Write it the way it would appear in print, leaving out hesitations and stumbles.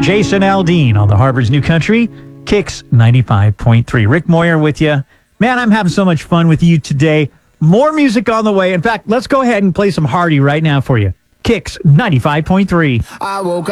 Jason Aldean on the Harvard's New Country, Kicks 95.3. Rick Moyer with you. Man, I'm having so much fun with you today. More music on the way. In fact, let's go ahead and play some Hardy right now for you. Kicks 95.3. I woke